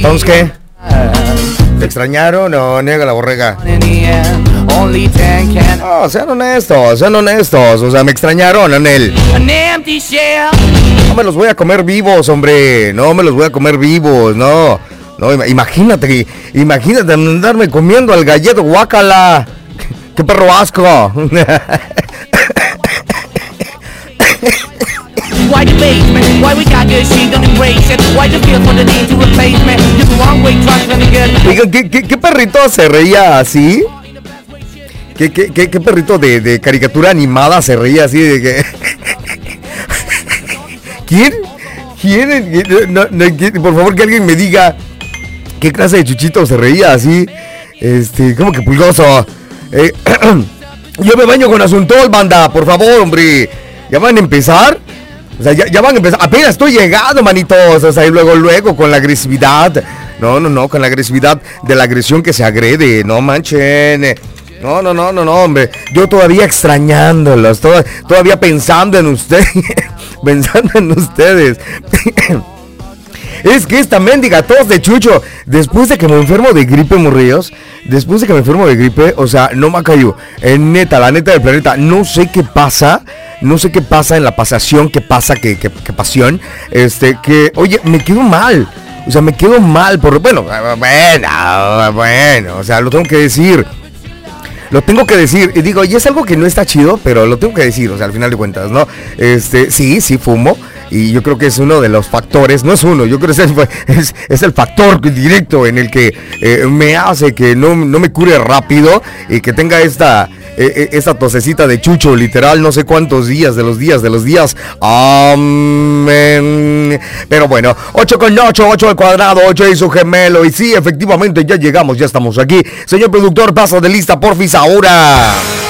Entonces, ¿qué? ¿Te extrañaron o niega la borrega? No, sean honestos. O sea, me extrañaron, Anel. No me los voy a comer vivos, hombre. No me los voy a comer vivos, no. No, imagínate andarme comiendo al galleto, guácala. ¡Qué perro asco! Why the basement? Why we got good, she don't embrace it? Why the feel for the need to replace me? You're the wrong way, trying to get. Oigan, ¿qué perrito se reía así? ¿Qué perrito de caricatura animada se reía así de que... ¿Quién? No, por favor, que alguien me diga qué clase de chuchito se reía así. ¿Cómo que pulgoso? Yo me baño con Asuntol, banda, por favor, hombre. ¿Ya van a empezar? O sea, ya van a empezar. Apenas estoy llegando, manitos. O sea, y luego con la agresividad. No, con la agresividad de la agresión que se agrede. No manchen. No, hombre. Yo todavía extrañándolos. Todavía pensando en ustedes. Es que esta mendiga tos de Chucho, después de que me enfermo de gripe, morrillos, o sea, no me ha caído. Neta, la neta del planeta, no sé qué pasa en la pasación, qué pasión, oye, me quedo mal, bueno, o sea, lo tengo que decir, y digo, y es algo que no está chido, pero lo tengo que decir, o sea, al final de cuentas, ¿no? Sí fumo. Y yo creo que es uno de los factores, no es uno, yo creo que es el factor directo en el que me hace que no me cure rápido y que tenga esta tosecita de Chucho, literal, no sé cuántos días, de los días. Amén. Pero bueno, 8 con 8 al cuadrado, 8 y su gemelo. Y sí, efectivamente, ya llegamos, ya estamos aquí. Señor productor, paso de lista, porfis, ahora.